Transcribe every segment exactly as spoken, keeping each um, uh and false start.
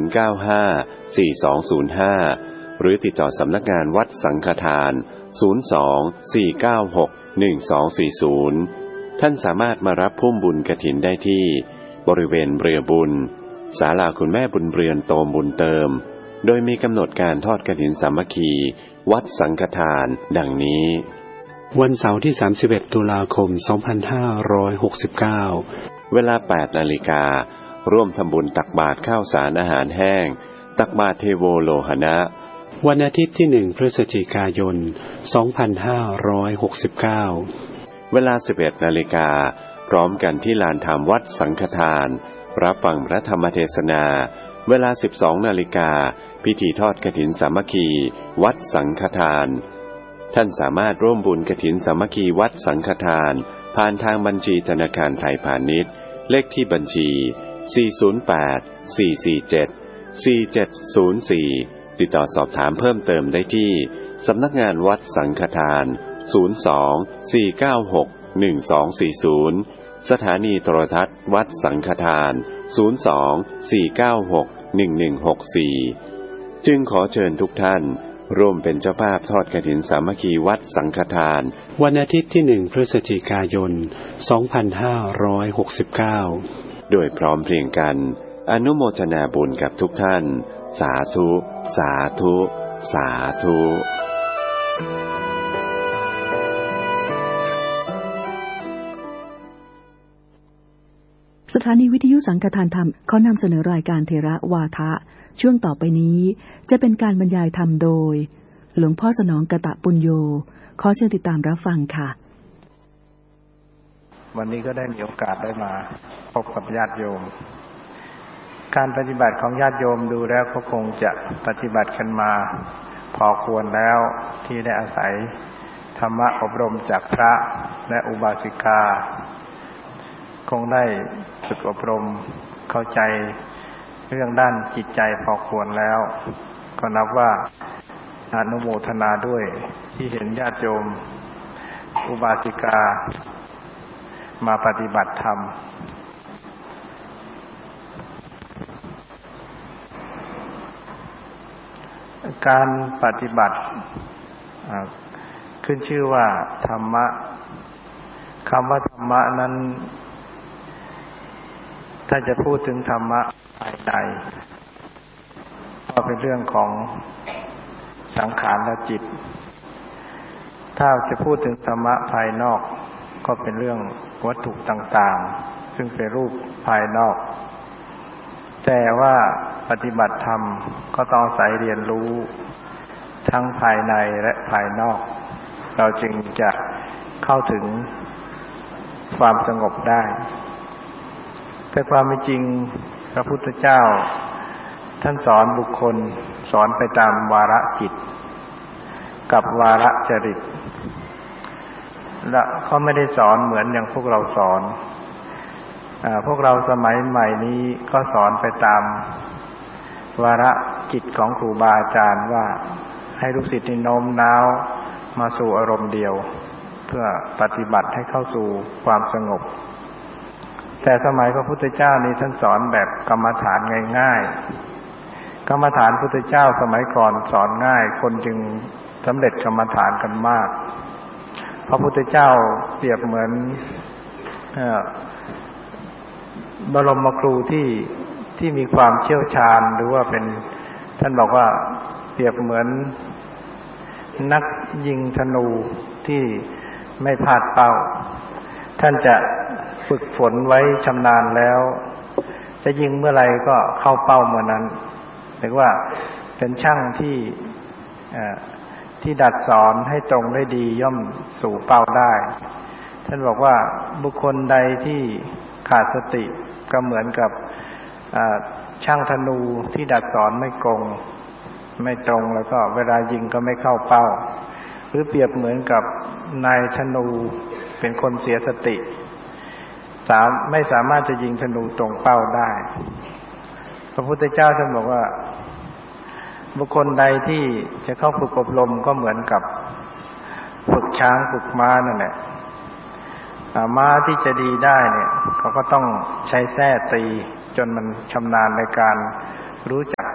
ย์ เก้า ห้า สี่ สอง ศูนย์ ห้าหรือติดต่อสำนักงานวัดสังฆทานศูนย์ สอง สี่ เก้า หก หนึ่ง สอง สี่ ศูนย์ท่านสามารถมารับพุ่มบุญกฐินได้ที่บริเวณเรือบุญศาลาคุณแม่บุญเรือนโตมบุญเติมโดยมีกำหนดการทอดกฐินสามัคคีวัดสังฆทานดังนี้วันเสาร์ที่สามสิบเอ็ดตุลาคมสองพันห้าร้อยหกสิบเก้าเวลา แปด นาฬิการ่วมทำบุญตักบาตรข้าวสารอาหารแห้งตักบาตรเทโวโลหณะวันอาทิตย์ที่หนึ่งพฤศจิกายนสองพันห้าร้อยหกสิบเก้าเวลา สิบเอ็ด นาฬิกาพร้อมกันที่ลานธรรมวัดสังฆทานรับฟังพระธรรมเทศนาเวลา สิบสอง นาฬิกาพิธีทอดกฐินสามัคคีวัดสังฆทานท่านสามารถร่วมบุญกฐินสามัคคีวัดสังฆทานผ่านทางบัญชีธนาคารไทยพาณิชย์เลขที่บัญชีสี่ ศูนย์ แปด สี่ สี่ เจ็ด สี่ เจ็ด ศูนย์ สี่ติดต่อสอบถามเพิ่มเติมได้ที่สำนักงานวัดสังฆทานศูนย์ สอง สี่ เก้า หก หนึ่ง สอง สี่ ศูนย์สถานีโทรทัศน์วัดสังฆทานศูนย์ สอง สี่ เก้า หก หนึ่ง หนึ่ง หก สี่จึงขอเชิญทุกท่านร่วมเป็นเจ้าภาพทอดกฐินสามัคคีวัดสังฆทานวันอาทิตย์ที่หนึ่งพฤศจิกายนสองพันห้าร้อยหกสิบเก้าโดยพร้อมเพรียงกันอนุโมทนาบุญกับทุกท่านสาธุสาธุสาธุสถานีวิทยุสังฆทานธรรมขอนำเสนอรายการเทระวาทะช่วงต่อไปนี้จะเป็นการบรรยายธรรมโดยหลวงพ่อสนองกตปุญโญขอเชิญติดตามรับฟังค่ะวันนี้ก็ได้มีโอกาสได้มาพบกับญาติโยมการปฏิบัติของญาติโยมดูแล้วก็คงจะปฏิบัติกันมาพอควรแล้วที่ได้อาศัยธรรมะอบรมจากพระและอุบาสิกาคงได้ฝึกอบรมเข้าใจเรื่องด้านจิตใจพอควรแล้วก็นับว่าอนุโมทนาด้วยที่เห็นญาติโยมอุบาสิกามาปฏิบัติธรรมการปฏิบัติขึ้นชื่อว่าธรรมะคำว่าธรรมะนั้นถ้าจะพูดถึงธรรมะภายในก็เป็นเรื่องของสังขารและจิตถ้าจะพูดถึงธรรมะภายนอกก็เป็นเรื่องวัตถุต่างๆซึ่งเป็นรูปภายนอกแต่ว่าปฏิบัติธรรมก็ต้องอาศัยเรียนรู้ทั้งภายในและภายนอกเราจึงจะเข้าถึงความสงบได้แต่ความเป็นจริงพระพุทธเจ้าท่านสอนบุคคลสอนไปตามวาระจิตกับวาระจริตและเขาไม่ได้สอนเหมือนอย่างพวกเราสอนอ่าพวกเราสมัยใหม่นี้ก็สอนไปตามวาระจิตของครูบาอาจารย์ว่าให้ลูกศิษย์โน้มน้าวมาสู่อารมณ์เดียวเพื่อปฏิบัติให้เข้าสู่ความสงบแต่สมัยพระพุทธเจ้านี้ท่านสอนแบบกรรมฐานง่ายๆกรรมฐานพุทธเจ้าสมัยก่อนสอนง่ายคนจึงสำเร็จกรรมฐานกันมากพระพุทธเจ้าเปรียบเหมือนบรมครูที่ที่มีความเชี่ยวชาญหรือว่าเป็นท่านบอกว่าเปรียบเหมือนนักยิงธนูที่ไม่พลาดเป้าท่านจะฝึกฝนไว้ชำนาญแล้วจะยิงเมื่อไรก็เข้าเป้าเมื่อนั้นเรียกว่าเป็นช่างที่ที่ดัดสอนให้ตรงได้ดีย่อมสู่เป้าได้ท่านบอกว่าบุคคลใดที่ขาดสติก็เหมือนกับช่างธนูที่ดัดสอนไม่ตรงไม่ตรงแล้วก็เวลายิงก็ไม่เข้าเป้าหรือเปรียบเหมือนกับนายธนูเป็นคนเสียสติสามไม่สามารถจะยิงธนูตรงเป้าได้พระพุทธเจ้าท่านบอกว่าบุคคลใดที่จะเข้าฝึกอบรมก็เหมือนกับฝึกช้างฝึกม้านั่นแหละม้าที่จะดีได้เนี่ยเขาก็ต้องใช้แส้ตีจนมันชำนาญในการรู้จัก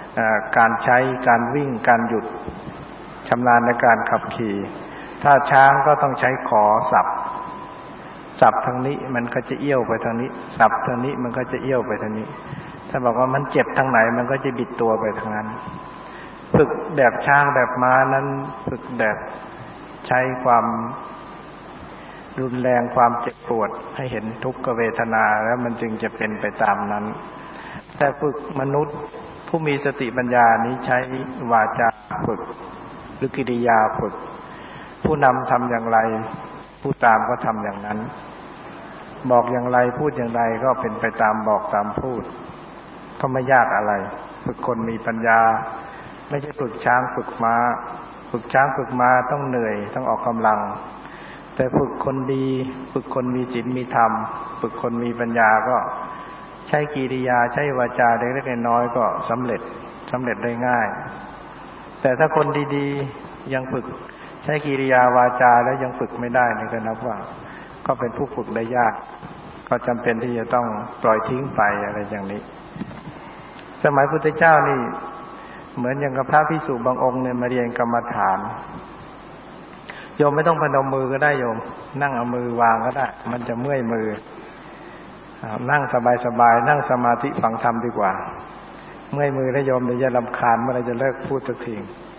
การใช้การวิ่งการหยุดชำนาญในการขับขี่ถ้าช้างก็ต้องใช้ขอสับสับทางนี้มันก็จะเอี้ยวไปทางนี้สับทางนี้มันก็จะเอี้ยวไปทางนี้ถ้าบอกว่ามันเจ็บทางไหนมันก็จะบิดตัวไปทางนั้นฝึกแบบช้างแบบม้านั้นฝึกแบบใช้ความรุนแรงความเจ็บปวดให้เห็นทุกขเวทนาแล้วมันจึงจะเป็นไปตามนั้นแต่ฝึกมนุษย์ผู้มีสติปัญญานี้ใช้วาจาฝึกหรือกิริยาฝึกผู้นำทำอย่างไรผู้ตามก็ทำอย่างนั้นบอกอย่างไรพูดอย่างไรก็เป็นไปตามบอกตามพูดก็ไม่ยากอะไรฝึกคนมีปัญญาไม่ใช่ฝึกช้างฝึกม้าฝึกช้างฝึกม้าต้องเหนื่อยต้องออกกำลังแต่ฝึกคนดีฝึกคนมีศีลมีธรรมฝึกคนมีปัญญาก็ใช้กิริยาใช้วาจาเล็กๆน้อยๆก็สำเร็จสำเร็จได้ง่ายแต่ถ้าคนดีๆยังฝึกใช้กิริยาวาจาแล้วยังฝึกไม่ได้นี่ก็นับว่าก็เป็นผู้ฝึกได้ยากก็จำเป็นที่จะต้องปล่อยทิ้งไปอะไรอย่างนี้สมัยพุทธเจ้านี่เหมือนอย่างกับพระภิกษุบางองค์เนี่ยมาเรียนกรรมฐานโยมไม่ต้องพนมมือก็ได้โยมนั่งเอามือวางก็ได้มันจะเมื่อยมือนั่งสบายๆนั่งสมาธิฟังธรรมดีกว่าเมื่อยมือแล้วโยมเดี๋ยวจะรำคาญเมื่อไรจะเลิกพูดสักที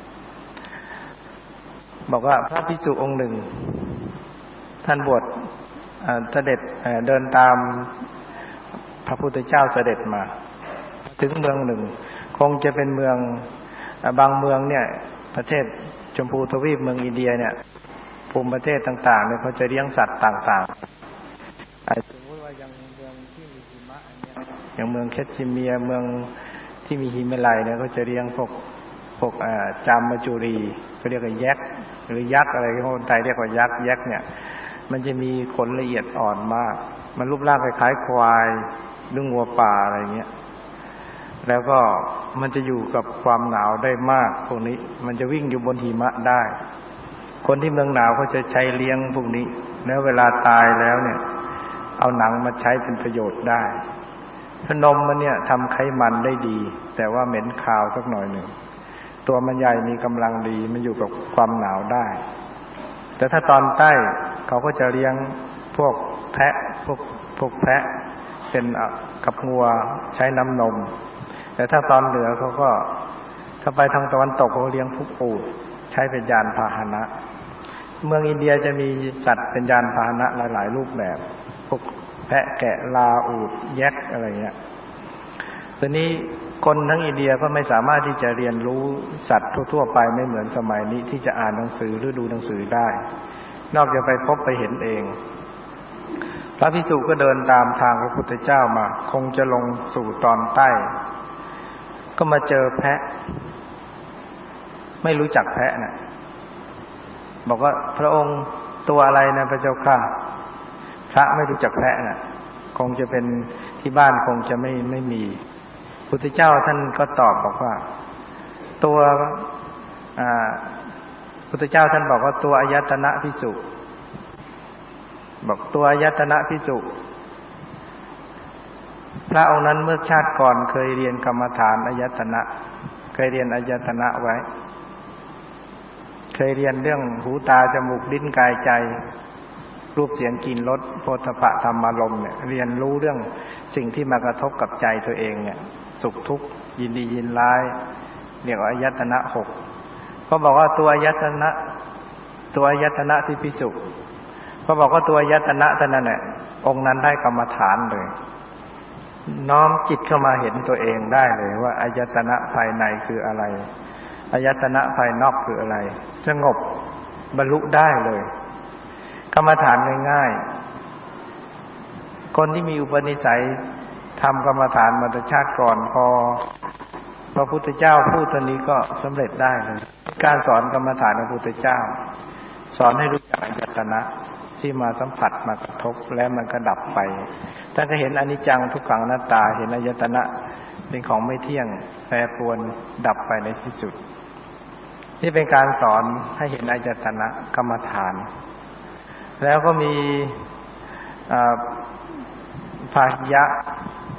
บอกว่าพระภิกษุองค์หนึ่งท่านบวชเสด็จเดินตามพระพุทธเจ้าเสด็จมาถึงเมืองหนึ่งคงจะเป็นเมืองบางเมืองเนี่ยประเทศชมพูทวีปเมืองอินเดียเนี่ยภูมิประเทศต่างๆเนี่ยเขาจะเลี้ยงสัตว์ต่างๆสมมติว่าอย่างเมืองที่มีหิมะเนี่ยอย่างเมืองแคชิเมียร์เมืองที่มีหิมาลัยเนี่ยเขาจะเลี้ยงพวกพวกจามมาจุรีเขาเรียกว่าแยกหรือยักษ์อะไรที่คนไทยเรียกว่ายักษ์ยักษ์เนี่ยมันจะมีขนละเอียดอ่อนมากมันรูปร่างคล้ายๆควายหรืองัวป่าอะไรเงี้ยแล้วก็มันจะอยู่กับความหนาวได้มากพวกนี้มันจะวิ่งอยู่บนหิมะได้คนที่เมืองหนาวเขาจะใช้เลี้ยงพวกนี้แล้วเวลาตายแล้วเนี่ยเอาหนังมาใช้เป็นประโยชน์ได้พนมมันเนี่ยทำไขมันได้ดีแต่ว่าเหม็นคาวสักหน่อยหนึ่งตัวมันใหญ่มีกำลังดีมันอยู่กับความหนาวได้แต่ถ้าตอนใต้เขาก็จะเลี้ยงพวกแพะพวกพวกแพะเป็นกับงัวใช้น้ำนมแต่ถ้าตอนเหนือเขาก็ถ้าไปทางตะวันตกเขาเลี้ยงพวกอูฐใช้เป็นยานพาหนะเมืองอินเดียจะมีสัตว์เป็นยานพาหนะหลายๆรูปแบบพวกแพะแกะลาอูฐแยกอะไรเงี้ยทีนี้คนทั้งอินเดียก็ไม่สามารถที่จะเรียนรู้สัตว์ทั่วๆไปไม่เหมือนสมัยนี้ที่จะอ่านหนังสือหรือดูหนังสือได้นอกจากไปพบไปเห็นเองพระภิกษุก็เดินตามทางพระพุทธเจ้ามาคงจะลงสู่ตอนใต้ก็มาเจอแพะไม่รู้จักแพะนะบอกว่าพระองค์ตัวอะไรนะพระเจ้าค่ะพระไม่รู้จักแพะนะคงจะเป็นที่บ้านคงจะไม่ไม่มีพุทธเจ้าท่านก็ตอบบอกว่าตัวอ่าพุทธเจ้าท่านบอกว่าตัวอายตนะภิกษุบอกตัวอายตนะภิกษุพระองค์นั้นเมื่อชาติก่อนเคยเรียนกรรมฐานอายตนะเคยเรียนอายตนะไว้เคยเรียนเรื่องหูตาจมูกลิ้นกายใจรูปเสียงกลิ่นรสโผฏฐัพพะธรรมารมณ์เนี่ยเรียนรู้เรื่องสิ่งที่มากระทบกับใจตัวเองเนี่ยสุขทุกข์ยินดียินร้ายเรียกว่าอายตนะหกเขาบอกว่าตัวอายตนะตัวอายตนะที่ภิกษุเขาบอกว่าตัวอายตนะท่านนั่นแหละองค์นั้นได้กรรมฐานเลยน้อมจิตเข้ามาเห็นตัวเองได้เลยว่าอายตนะภายในคืออะไรอายตนะภายนอกคืออะไรสงบบรรลุได้เลยกรรมฐานง่ายๆคนที่มีอุปนิสัยทำกรรมฐานมาแต่ชาติก่อนพอพระพุทธเจ้าพูดตอนนี้ก็สำเร็จได้เลยการสอนกรรมฐานของพระพุทธเจ้าสอนให้รู้จักอายตนะที่มาสัมผัสมากระทบแล้วมันก็ดับไปท่านก็เห็นอนิจจังทุกขังอนัตตาเห็นอายตนะเป็นของไม่เที่ยงแปรปรวนดับไปในที่สุดนี่เป็นการสอนให้เห็นอายตนะกรรมฐานแล้วก็มีพาหิยะพ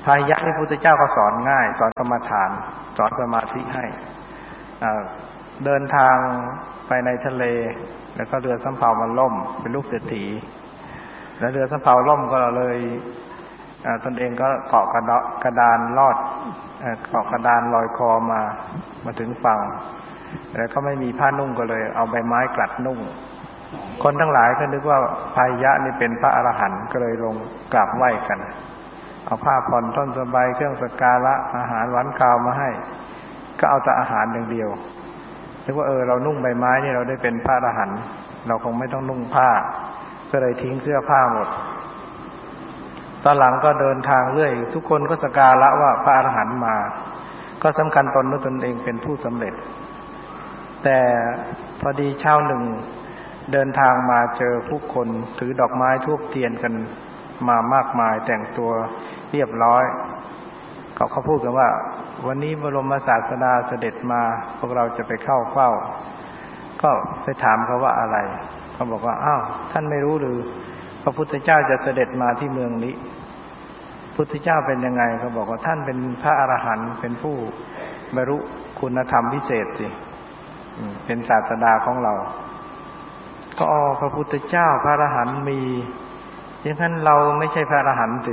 พาหิยะนี่พระพุทธเจ้าก็สอนง่ายสอนกรรมฐานสอนสมาธิให้เดินทางไปในทะเลแล้วก็เรือสำเภามันล่มเป็นลูกเศรษฐีแล้วเรือสำเภาล่มก็เลยตนเองก็เกาะกระดานลอดเกาะกระดานลอยคอมามาถึงฝั่งแล้วก็ไม่มีผ้านุ่งก็เลยเอาใบไม้กลัดนุ่งคนทั้งหลายก็นึกว่าพาหิยะนี่เป็นพระอรหันต์ก็เลยลงกราบไหว้กันเอาผ้าผ่อนท่อนสบายเครื่องสักการะอาหารหวานข้าวมาให้ก็เอาแต่อาหารอย่างเดียวนึกว่าเออเรานุ่งใบไม้นี่เราได้เป็นพระอรหันต์เราคงไม่ต้องนุ่งผ้าก็เลยทิ้งเสื้อผ้าหมดตอนหลังก็เดินทางเรื่อยทุกคนก็สักการะว่าพระอรหันต์มาก็สำคัญตนว่าตนเองเป็นผู้สำเร็จแต่พอดีเช้าหนึ่งเดินทางมาเจอผู้คนถือดอกไม้ธูปเทียนกันมามากมายแต่งตัวเรียบร้อยเขาเขาพูดกันว่าวันนี้บรมศาสดาเสด็จมาพวกเราจะไปเข้าเฝ้าก็ไปถามเขาว่าอะไรเขาบอกว่าอ้าวท่านไม่รู้หรือพระพุทธเจ้าจะเสด็จมาที่เมืองนี้พุทธเจ้าเป็นยังไงเขาบอกว่าท่านเป็นพระอรหันต์เป็นผู้บรรลุคุณธรรมพิเศษสิเป็นศาสดาของเราก็อ๋อพระพุทธเจ้าพระอรหันต์มีอย่างนั้นเราไม่ใช่พระอรหันต์สิ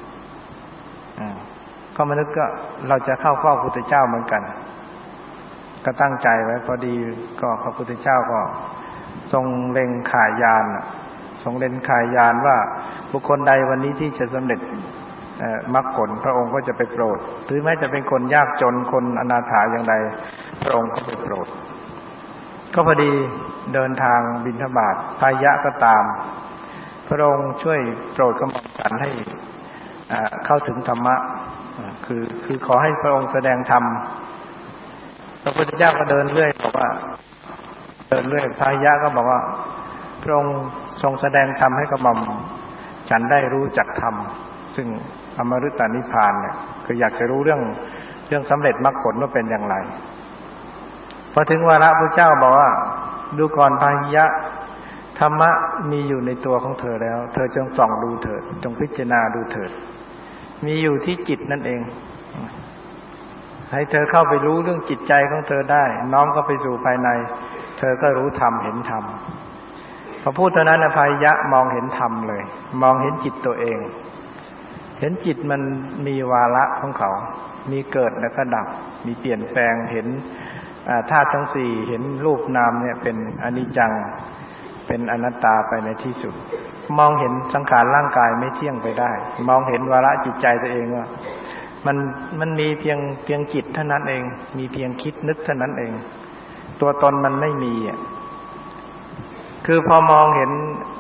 ก็มานึกก็เราจะเข้าเฝ้าพระพุทธเจ้าเหมือนกันก็ตั้งใจไว้พอดีก็พระพุทธเจ้าก็ทรงเล็งข่ายยานทรงเล็งข่ายยานว่าบุคคลใดวันนี้ที่จะสำเร็จมรรคผลพระองค์ก็จะไปโปรดหรือแม้จะเป็นคนยากจนคนอนาถาอย่างใดพระองค์ก็ไปโปรดก็พอดีเดินทางบิณฑบาตพาหิยะก็ตามพระองค์ช่วยโปรดกระหม่อมฉันให้เข้าถึงธรรมะคือคือขอให้พระองค์แสดงธรรมพระพุทธเจ้าก็เดินเรื่อยบอกว่าเดินเรื่อยพาหิยะก็บอกว่าพระองค์ทรงแสดงธรรมให้กระหม่อมฉันได้รู้จักธรรมซึ่งอมฤตนิพพานเนี่ยคืออยากจะรู้เรื่องเรื่องสำเร็จมรรคผลว่าเป็นอย่างไรพอถึงวาระพระเจ้าบอกว่าดูก่อนพาหิยะธรรมะมีอยู่ในตัวของเธอแล้วเธอจงส่องดูเถิดจงพิจารณาดูเถิดมีอยู่ที่จิตนั่นเองให้เธอเข้าไปรู้เรื่องจิตใจของเธอได้น้อมเข้าไปสู่ภายในเธอก็รู้ธรรมเห็นธรรมพอพูดเท่านั้นพาหิยะมองเห็นธรรมเลยมองเห็นจิตตัวเองเห็นจิตมันมีวาระของเขามีเกิดแล้วก็ดับมีเปลี่ยนแปลงเห็นธาตุทั้งสี่เห็นรูปนามเนี่ยเป็นอนิจจังเป็นอนัตตาไปในที่สุดมองเห็นสังขารร่างกายไม่เที่ยงไปได้มองเห็นวาระจิตใจตัวเองว่ามันมันมีเพียงเพียงจิตเท่านั้นเองมีเพียงคิดนึกเท่านั้นเองตัวตนมันไม่มีอ่ะคือพอมองเห็น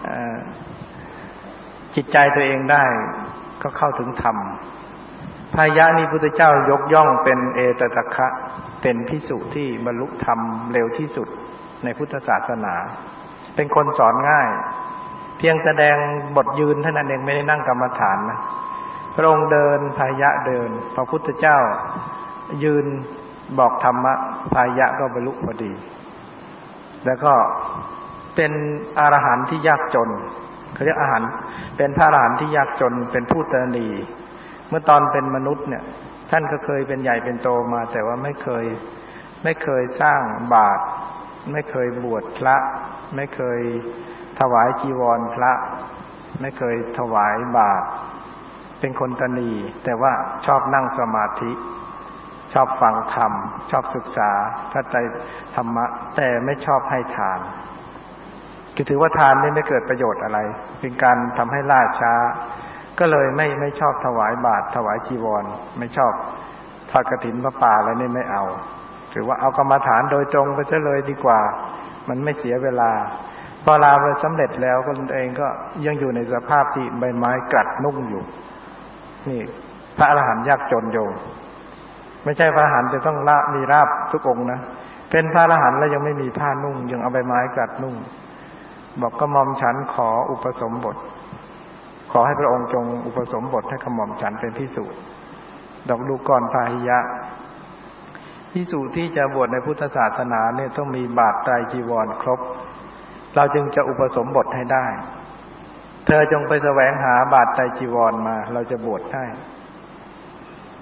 จิตใจตัวเองได้ก็เข้าถึงธรรมพาหิยะนี่พุทธเจ้ายกย่องเป็นเอตตัคคะเป็นภิกษุที่บรรลุธรรมเร็วที่สุดในพุทธศาสนาเป็นคนสอนง่ายเพียงแสดงบทยืนเท่านั้นเองไม่ได้นั่งกรรมฐานนะพระองค์เดินพาหิยะเดินพระพุทธเจ้ายืนบอกธรรมะพาหิยะก็บรรลุพอดีแล้วก็เป็นอรหันต์ที่ยากจนเขาเรียกอรหันต์เป็นพระอรหันต์ที่ยากจนเป็นผู้ตนีเมื่อตอนเป็นมนุษย์เนี่ยท่านก็เคยเป็นใหญ่เป็นโตมาแต่ว่าไม่เคยไม่เคยสร้างบาตรไม่เคยบวชพระไม่เคยถวายจีวรพระไม่เคยถวายบาตรเป็นคนตนีแต่ว่าชอบนั่งสมาธิชอบฟังธรรมชอบศึกษาพระไตรธรรมะแต่ไม่ชอบให้ทานคือถือว่าทานนี่ไม่เกิดประโยชน์อะไรเป็นการทำให้ล่าช้าก็เลยไม่ไม่ชอบถวายบาตรถวายจีวรไม่ชอบทอดกฐินพระป่าอะไรนี่ไม่เอาถือว่าเอากรรมฐานโดยตรงไปซะเลยดีกว่ามันไม่เสียเวลาพอลาไปสำเร็จแล้วก็ตนเองก็ยังอยู่ในสภาพที่ใบไม้กลัดนุ่งอยู่นี่พระอรหันต์ยากจนโยมไม่ใช่พระอรหันต์จะต้องละมีราบทุกองค์นะเป็นพระอรหันต์แล้วยังไม่มีผ้านุ่งยังเอาใบไม้กลัดนุ่งบอกกระหม่อมฉันขออุปสมบทขอให้พระองค์จงอุปสมบทให้กระหม่อมฉันเป็นภิกษุดอกดูก่อนพาหิยะภิกษุที่จะบวชในพุทธศาสนาเนี่ยต้องมีบาตรไตรจีวรครบเราจึงจะอุปสมบทให้ได้เธอจงไปแสวงหาบาตรไตรจีวรมาเราจะบวชให้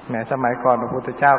แม้สมัยก่อนพระพุทธเจ้า